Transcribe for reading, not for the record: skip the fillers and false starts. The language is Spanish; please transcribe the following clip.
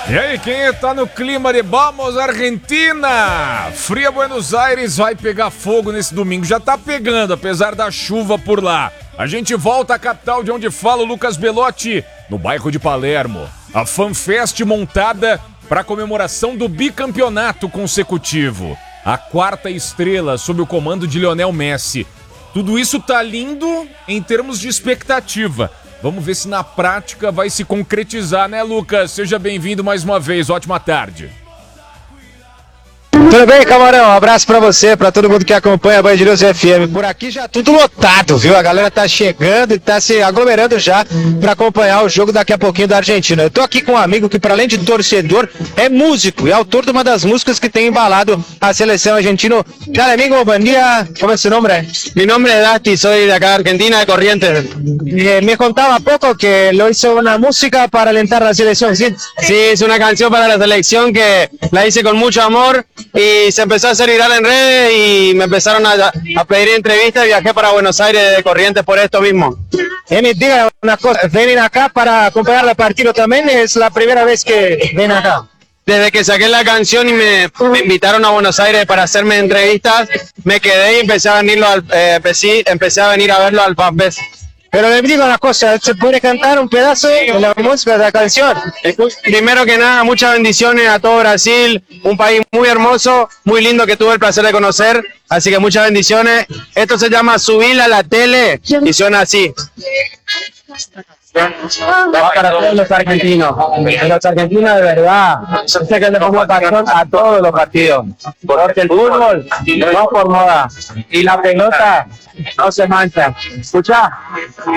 E aí, quem tá no clima de Vamos Argentina? Fria Buenos Aires vai pegar fogo nesse domingo. Já tá pegando, apesar da chuva por lá. A gente volta à capital de onde fala o Lucas Belotti, no bairro de Palermo. A FanFest montada para comemoração do bicampeonato consecutivo. A quarta estrela sob o comando de Lionel Messi. Tudo isso tá lindo em termos de expectativa. Vamos ver se na prática vai se concretizar, né, Lucas? Seja bem-vindo mais uma vez. Ótima tarde. Tudo bem, Camarão? Um abraço pra você, pra todo mundo que acompanha a Band News FM. Por aqui já tudo lotado, viu? A galera tá chegando e tá se aglomerando já pra acompanhar o jogo daqui a pouquinho da Argentina. Eu tô aqui com um amigo que, para além de torcedor, é músico e autor de uma das músicas que tem embalado a seleção argentina. Dale, amigo, buen día. ¿Cómo es su nombre? Mi nombre es Dusty, soy de acá de Argentina, de Corrientes. Me contaba poco que lo hizo una música para alentar a la selección, ¿sí? Sí, es una canción para la selección que la hice con mucho amor y se empezó a hacer viral en redes y me empezaron a pedir entrevistas y viajé para Buenos Aires de Corrientes por esto mismo. Me diga una cosa, ¿vienen acá para acompañar el partido también? ¿Es la primera vez que ven acá? Desde que saqué la canción y me invitaron a Buenos Aires para hacerme entrevistas, me quedé y empecé a venir a verlo al FanFest. Pero me diga una cosa, ¿se puede cantar un pedazo de la música de la canción? Primero que nada, muchas bendiciones a todo Brasil, un país muy hermoso, muy lindo que tuve el placer de conocer, así que muchas bendiciones. Esto se llama Subir a la Tele y suena así. Va para todos los argentinos de verdad, yo sé que le pongo pasión a todos los partidos, porque el fútbol no por moda y la pelota no se mancha. Escucha.